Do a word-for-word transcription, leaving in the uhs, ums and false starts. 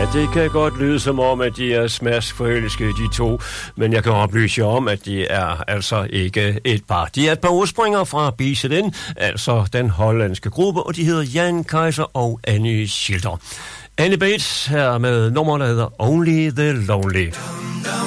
Ja, det kan godt lyde som om, at de er smaskforelskede, de to. Men jeg kan oplyse jer om, at de er altså ikke et par. De er et par udspringere fra B Z N, altså den hollandske gruppe, og de hedder Jan Kaiser og Annie Schilder. Annie Bates her med nummeret, der hedder Only the Lonely.